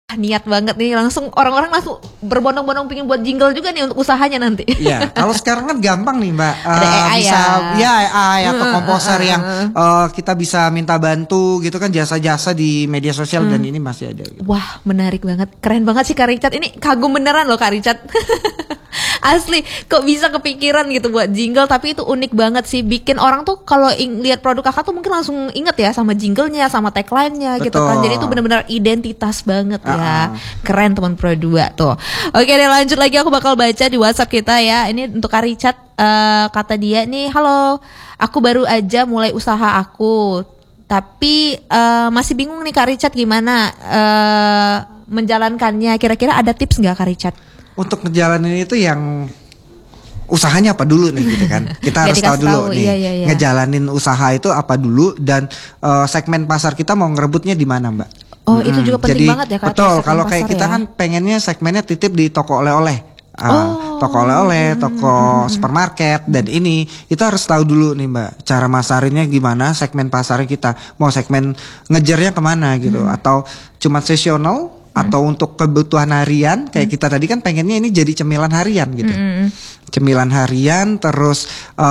Niat banget nih, langsung orang-orang langsung berbondong-bondong pingin buat jingle juga nih untuk usahanya nanti. Iya, kalau sekarang kan gampang nih Mbak, Ada AI bisa ya. AI atau komposer yang kita bisa minta bantu gitu kan, jasa-jasa di media sosial dan ini masih ada. Gitu. Wah, menarik banget, keren banget sih Kak Richard. Ini kagum beneran loh Kak Richard. Asli, kok bisa kepikiran gitu buat jingle, tapi itu unik banget sih. Bikin orang tuh kalau lihat produk kakak tuh mungkin langsung inget ya sama jinglenya, sama tagline-nya gitu kan. Jadi itu benar-benar identitas banget ya. Keren teman Pro 2 tuh. Oke deh, lanjut lagi, aku bakal baca di WhatsApp kita ya. Ini untuk Kak Richard, kata dia nih, halo, aku baru aja mulai usaha aku, tapi masih bingung nih Kak Richard gimana menjalankannya. Kira-kira ada tips nggak Kak Richard? Untuk ngejalanin itu yang usahanya apa dulu nih gitu kan. Kita harus tahu dulu nih. Iya. Ngejalanin usaha itu apa dulu dan segmen pasar kita mau ngerebutnya di mana, Mbak? Oh, itu juga penting banget ya Kak. Betul, kalau kayak kita kan pengennya segmennya titip di toko oleh-oleh. Toko oleh-oleh, toko supermarket dan ini itu harus tahu dulu nih Mbak, cara masarinnya gimana, segmen pasarnya kita mau segmen ngejarnya kemana gitu, atau cuma seasonal atau untuk kebutuhan harian kayak kita tadi kan pengennya ini jadi cemilan harian gitu, cemilan harian terus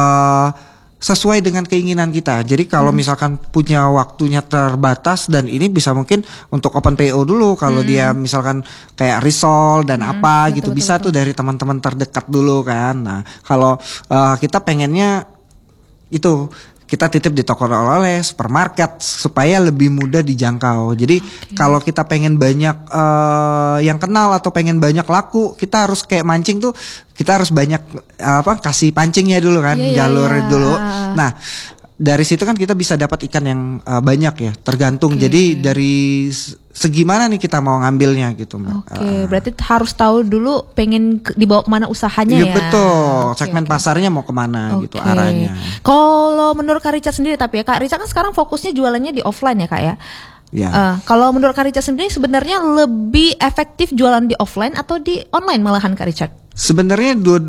sesuai dengan keinginan kita. Jadi kalau misalkan punya waktunya terbatas dan ini bisa mungkin untuk open PO dulu kalau dia misalkan kayak risol dan apa gitu bisa tuh dari teman-teman terdekat dulu kan. Nah, kalau kita pengennya itu kita titip di toko oleh-oleh, supermarket supaya lebih mudah dijangkau. Jadi kalau kita pengen banyak yang kenal atau pengen banyak laku, kita harus kayak mancing tuh, kita harus banyak kasih pancingnya dulu kan, jalur dulu. Nah, dari situ kan kita bisa dapat ikan yang banyak ya, tergantung. Jadi dari segi mana nih kita mau ngambilnya gitu Mbak. Berarti harus tahu dulu pengen dibawa kemana usahanya ya. Betul, segmen pasarnya mau kemana gitu arahnya. Kalau menurut Kak Richard sendiri, tapi ya Kak Richard kan sekarang fokusnya jualannya di offline ya Kak ya. Kalau menurut Kak Richard sendiri sebenarnya lebih efektif jualan di offline atau di online malahan Kak Richard? Sebenarnya